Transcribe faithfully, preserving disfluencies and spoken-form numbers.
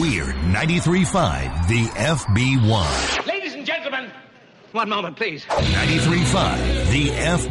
We're ninety-three point five, the F B one. Ladies and gentlemen, one moment, please. ninety-three point five, the F